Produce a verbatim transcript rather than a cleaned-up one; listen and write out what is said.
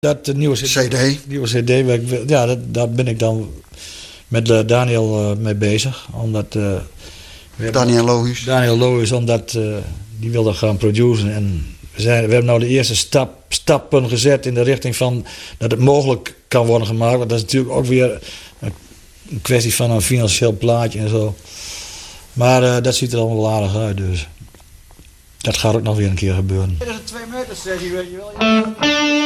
Dat de nieuwe C D. Nieuwe C D, waar ik- ja, dat, daar ben ik dan met uh, Daniel uh, mee bezig. Omdat, uh, we hebben- Daniel Lohuis. Daniel Lohuis, omdat uh, die wilde gaan produceren. En we, zijn, we hebben nou de eerste stap, stappen gezet in de richting van dat het mogelijk kan worden gemaakt. Want dat is natuurlijk ook weer een, een kwestie van een financieel plaatje en zo. Maar uh, dat ziet er allemaal wel aardig uit, dus dat gaat ook nog weer een keer gebeuren. Dit is een twee meter sessie, weet je wel.